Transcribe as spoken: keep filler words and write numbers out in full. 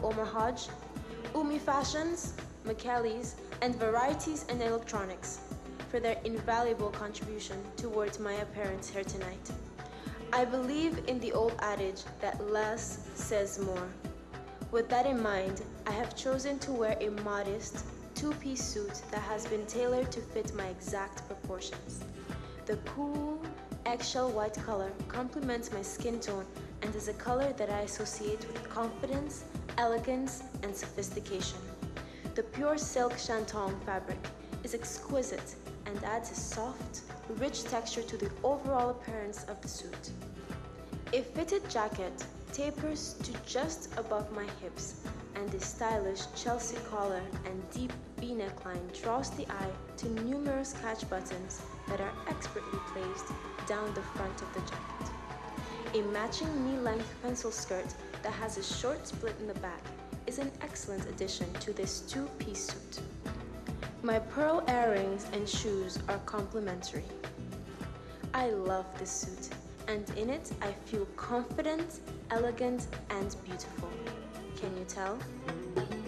Omar Hodge, Umi Fashions, McKelly's, and Varieties and Electronics for their invaluable contribution towards my appearance here tonight. I believe in the old adage that less says more. With that in mind, I have chosen to wear a modest two-piece suit that has been tailored to fit my exact proportions. The cool, eggshell white color complements my skin tone and is a color that I associate with confidence, elegance, and sophistication. The pure silk shantung fabric is exquisite and adds a soft, rich texture to the overall appearance of the suit. A fitted jacket tapers to just above my hips, and a stylish Chelsea collar and deep V neckline draws the eye to numerous catch buttons that are expertly placed down the front of the jacket. A matching knee-length pencil skirt that has a short split in the back is an excellent addition to this two-piece suit. My pearl earrings and shoes are complimentary. I love this suit, and in it I feel confident, elegant, and beautiful. Can you tell?